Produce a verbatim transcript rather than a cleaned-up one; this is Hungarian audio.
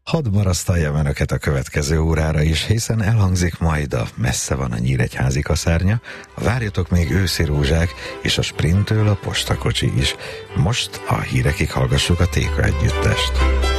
Hadd marasztaljam önöket a következő órára is, hiszen elhangzik majd a Messze van a nyíregyházi kaszárnya, várjatok még őszi rózsák, és a Sprinttől a postakocsi is. Most a hírekig hallgassuk a Téka együttest.